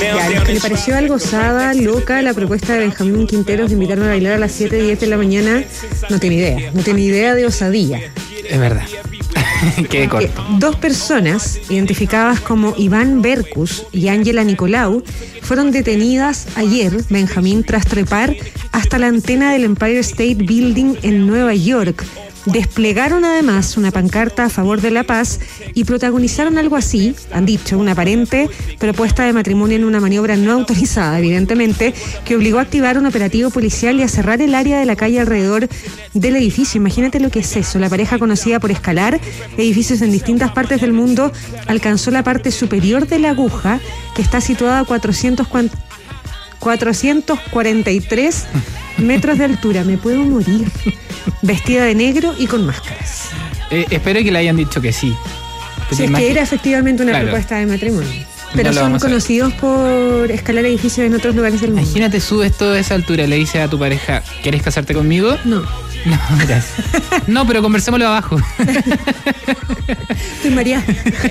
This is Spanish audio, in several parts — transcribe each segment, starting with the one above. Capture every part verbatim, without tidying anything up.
Ya, los que le pareció algo osada, loca, la propuesta de Benjamín Quinteros de invitarme a bailar a las siete diez de la mañana, no tiene idea, no tiene idea de osadía. Es verdad. Qué corto. Dos personas, identificadas como Iván Berkus y Ángela Nicolau, fueron detenidas ayer, Benjamín, tras trepar hasta la antena del Empire State Building en Nueva York. Desplegaron además una pancarta a favor de la paz y protagonizaron algo así, han dicho, una aparente propuesta de matrimonio en una maniobra no autorizada, evidentemente, que obligó a activar un operativo policial y a cerrar el área de la calle alrededor del edificio. Imagínate lo que es eso. La pareja, conocida por escalar edificios en distintas partes del mundo, alcanzó la parte superior de la aguja, que está situada a cuatrocientos cuarenta y tres metros de altura. Me puedo morir. Vestida de negro y con máscaras. Eh, espero que le hayan dicho que sí. Si es que era efectivamente una claro. propuesta de matrimonio. Pero no son conocidos por escalar edificios en otros lugares del mundo. Imagínate, subes toda esa altura y le dices a tu pareja, ¿quieres casarte conmigo? No. No, gracias. No, pero conversémoslo abajo. Estoy mareada.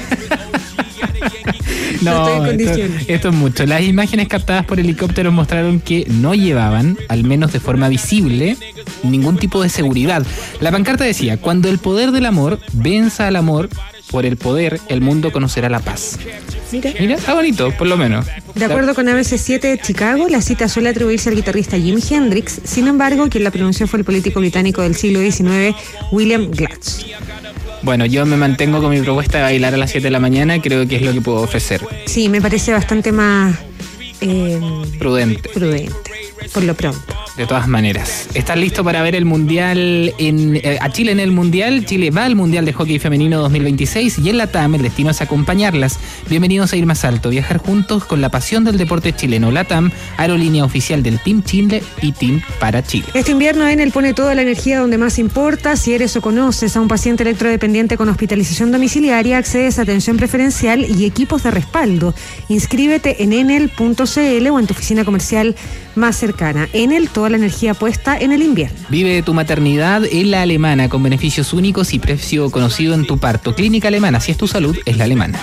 No, no esto, esto es mucho. Las imágenes captadas por helicópteros mostraron que no llevaban, al menos de forma visible, ningún tipo de seguridad. La pancarta decía, cuando el poder del amor venza al amor, por el poder, el mundo conocerá la paz. Mira. Mira, está bonito, por lo menos. De acuerdo con A B C siete de Chicago, la cita suele atribuirse al guitarrista Jimi Hendrix. Sin embargo, quien la pronunció fue el político británico del siglo diecinueve, William Glatz. Bueno, yo me mantengo con mi propuesta de bailar a las siete de la mañana, creo que es lo que puedo ofrecer. Sí, me parece bastante más... Eh, prudente. Prudente, por lo pronto. De todas maneras, ¿estás listo para ver el Mundial en, eh, a Chile en el Mundial? Chile va al Mundial de Hockey Femenino dos mil veintiséis y en la T A M el destino es acompañarlas. Bienvenidos a Ir Más Alto, viajar juntos con la pasión del deporte chileno. La T A M, aerolínea oficial del Team Chile y Team para Chile. Este invierno Enel pone toda la energía donde más importa. Si eres o conoces a un paciente electrodependiente con hospitalización domiciliaria, accedes a atención preferencial y equipos de respaldo. Inscríbete en enel punto c l o en tu oficina comercial más cercana. Enel, toda la energía puesta en el invierno. Vive tu maternidad en La Alemana con beneficios únicos y precio conocido en tu parto. Clínica Alemana, si es tu salud, es La Alemana.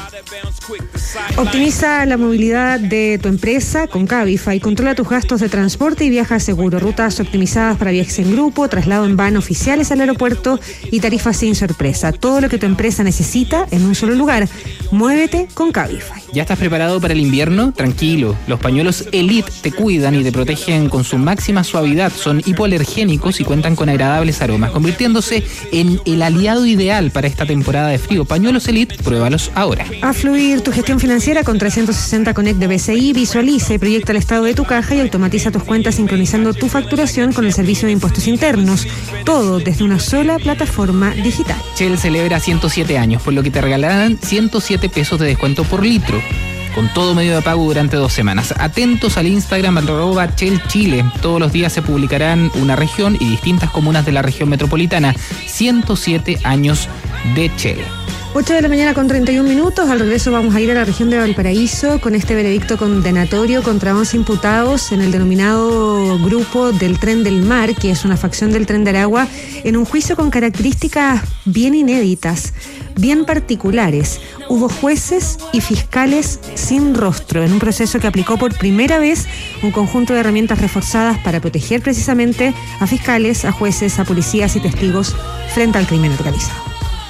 Optimiza la movilidad de tu empresa con Cabify. Controla tus gastos de transporte y viaja seguro. Rutas optimizadas para viajes en grupo, traslado en van oficiales al aeropuerto y tarifas sin sorpresa. Todo lo que tu empresa necesita en un solo lugar. Muévete con Cabify. ¿Ya estás preparado para el invierno? Tranquilo. Los pañuelos Elite te cuidan y te protegen con su máxima suavidad. Son hipoalergénicos y cuentan con agradables aromas, convirtiéndose en el aliado ideal para esta temporada de frío. Pañuelos Elite, pruébalos ahora. A fluir tu gestión financiera con trescientos sesenta Connect de B C I. Visualiza y proyecta el estado de tu caja y automatiza tus cuentas sincronizando tu facturación con el servicio de impuestos internos. Todo desde una sola plataforma digital. Shell celebra ciento siete años, por lo que te regalarán ciento siete pesos de descuento por litro, con todo medio de pago durante dos semanas. Atentos al Instagram arroba Shell Chile. Todos los días se publicarán una región y distintas comunas de la región metropolitana. ciento siete años de Shell. ocho de la mañana con treinta y un minutos. Al regreso vamos a ir a la región de Valparaíso con este veredicto condenatorio contra once imputados en el denominado Grupo del Tren del Mar, que es una facción del Tren de Aragua, en un juicio con características bien inéditas, bien particulares. Hubo jueces y fiscales sin rostro en un proceso que aplicó por primera vez un conjunto de herramientas reforzadas para proteger precisamente a fiscales, a jueces, a policías y testigos frente al crimen organizado.